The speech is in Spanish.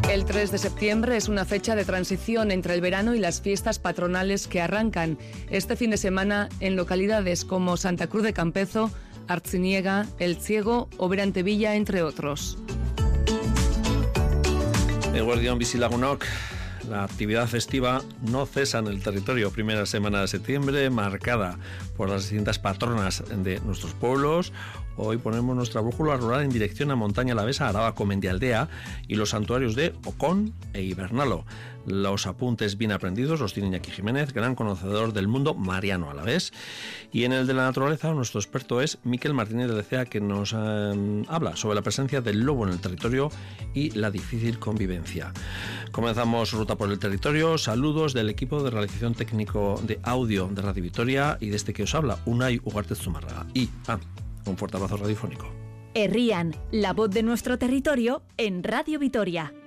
El 3 de septiembre es una fecha de transición entre el verano y las fiestas patronales que arrancan este fin de semana en localidades como Santa Cruz de Campezo, Artziniega, El Ciego o Berantevilla, entre otros. Eguerdión Bizilagunok. La actividad festiva no cesa en el territorio. Primera semana de septiembre marcada por las distintas patronas de nuestros pueblos. Hoy ponemos nuestra brújula rural en dirección a Montaña Alavesa, Araba, Mendialdea y los santuarios de Ocón e Ibernalo. Los apuntes bien aprendidos los tiene Iñaki Jiménez, gran conocedor del mundo mariano alavés. Y en el de la naturaleza, nuestro experto es Miquel Martínez de Lecea, que nos habla sobre la presencia del lobo en el territorio y la difícil convivencia. Comenzamos ruta por el territorio. Saludos del equipo de realización técnico de audio de Radio Vitoria y de este que os habla, Unai Ugarte Zumárraga. Y un fuerte abrazo radiofónico. Herrian, la voz de nuestro territorio en Radio Vitoria.